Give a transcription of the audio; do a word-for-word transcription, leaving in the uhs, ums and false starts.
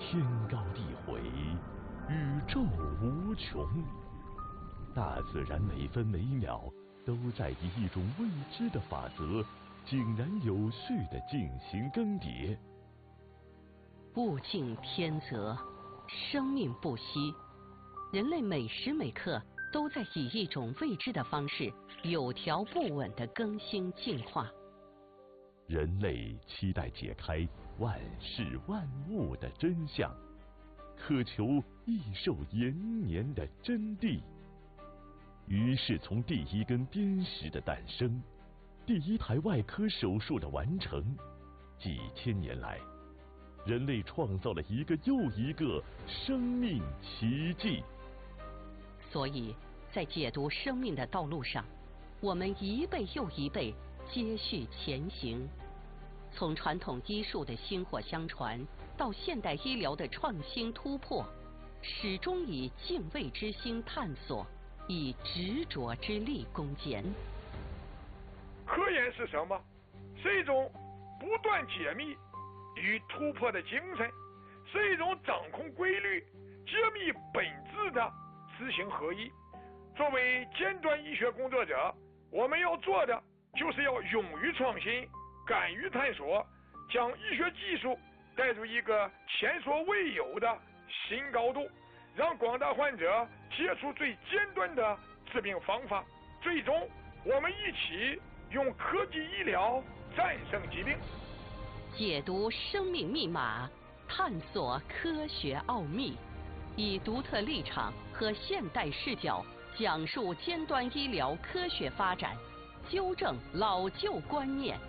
天高地回，宇宙无穷。大自然每分每秒都在以一种未知的法则，井然有序地进行更迭。 物竞天择，生命不息，人类每时每刻都在以一种未知的方式，有条不紊地更新进化。 人类期待解开万事万物的真相，渴求益寿延年的真谛。于是，从第一根砭石的诞生，第一台外科手术的完成，几千年来，人类创造了一个又一个生命奇迹。 所以，在解读生命的道路上，我们一辈又一辈接续前行。从传统医术的薪火相传，到现代医疗的创新突破，始终以敬畏之心探索，以执着之力攻坚。 科研是什么？是一种不断解密与突破的精神，是一种掌控规律、揭秘本质的知行合一。作为尖端医学工作者，我们要做的就是要勇于创新，敢于探索，将医学技术带入一个前所未有的新高度，让广大患者接触最尖端的治病方法。最终，我们一起用科技医疗战胜疾病。 解读生命密码，探索科学奥秘，以独特立场和现代视角讲述尖端医疗科学发展，纠正老旧观念，